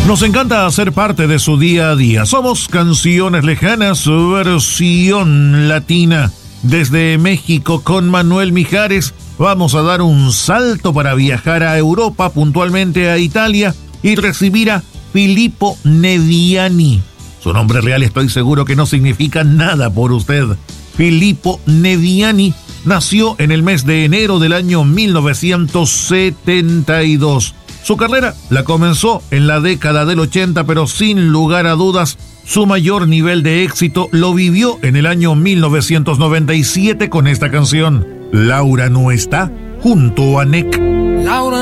Nos encanta hacer parte de su día a día. Somos Canciones Lejanas, versión latina. Desde México con Manuel Mijares vamos a dar un salto para viajar a Europa, puntualmente a Italia, y recibir a Filippo Neviani. Su nombre real estoy seguro que no significa nada por usted. Filippo Neviani nació en el mes de enero del año 1972. Su carrera la comenzó en la década del 80, pero sin lugar a dudas, su mayor nivel de éxito lo vivió en el año 1997 con esta canción, Laura no está, junto a Nek. Laura